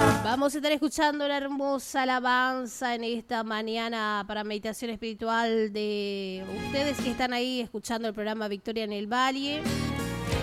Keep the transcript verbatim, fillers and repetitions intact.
Vamos a estar escuchando una hermosa alabanza en esta mañana para meditación espiritual de ustedes que están ahí escuchando el programa Victoria en el Valle.